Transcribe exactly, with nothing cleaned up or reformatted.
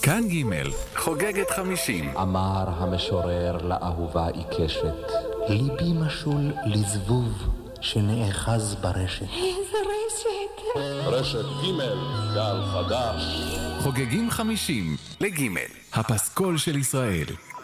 כאן ג' חוגגת חמישים. אמר המשורר לאהובה עיקשת, ליבי משול לזבוב שנאחז ברשת. איזה רשת? רשת ג' גל חדש. חוגגים חמישים לג' הפסקול של ישראל.